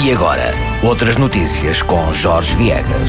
E agora, outras notícias com Jorge Viegas.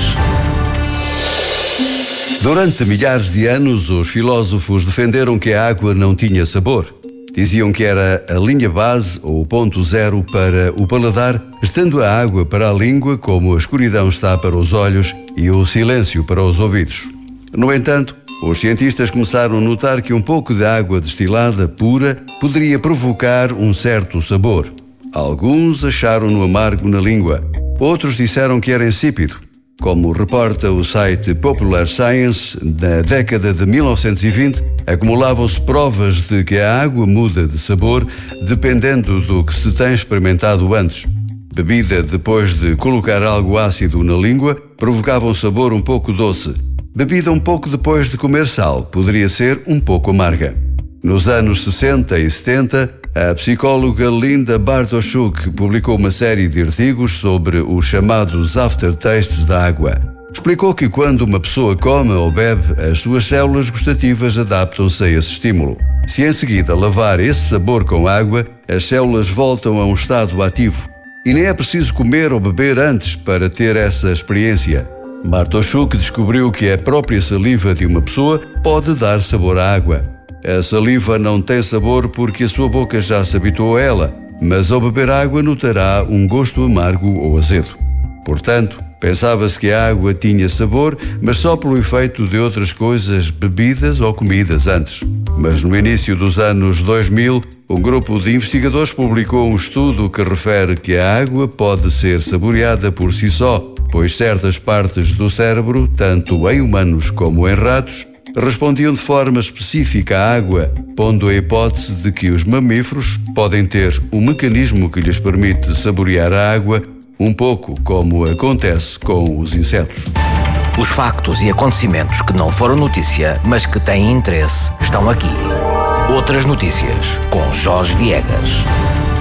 Durante milhares de anos, os filósofos defenderam que a água não tinha sabor. Diziam que era a linha base ou o ponto zero para o paladar, estando a água para a língua como a escuridão está para os olhos e o silêncio para os ouvidos. No entanto, os cientistas começaram a notar que um pouco de água destilada pura poderia provocar um certo sabor. Alguns acharam-no amargo na língua, outros disseram que era insípido. Como reporta o site Popular Science, na década de 1920, acumulavam-se provas de que a água muda de sabor dependendo do que se tem experimentado antes. Bebida depois de colocar algo ácido na língua provocava um sabor um pouco doce. Bebida um pouco depois de comer sal poderia ser um pouco amarga. Nos anos 60 e 70, a psicóloga Linda Bartoshuk publicou uma série de artigos sobre os chamados aftertastes da água. Explicou que quando uma pessoa come ou bebe, as suas células gustativas adaptam-se a esse estímulo. Se em seguida lavar esse sabor com água, as células voltam a um estado ativo. E nem é preciso comer ou beber antes para ter essa experiência. Bartoshuk descobriu que a própria saliva de uma pessoa pode dar sabor à água. A saliva não tem sabor porque a sua boca já se habituou a ela, mas ao beber água notará um gosto amargo ou azedo. Portanto, pensava-se que a água tinha sabor, mas só pelo efeito de outras coisas bebidas ou comidas antes. Mas no início dos anos 2000, um grupo de investigadores publicou um estudo que refere que a água pode ser saboreada por si só, pois certas partes do cérebro, tanto em humanos como em ratos, respondiam de forma específica à água, pondo a hipótese de que os mamíferos podem ter um mecanismo que lhes permite saborear a água, um pouco como acontece com os insetos. Os factos e acontecimentos que não foram notícia, mas que têm interesse, estão aqui. Outras notícias com Jorge Viegas.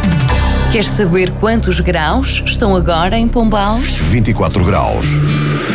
Queres saber quantos graus estão agora em Pombal? 24 graus.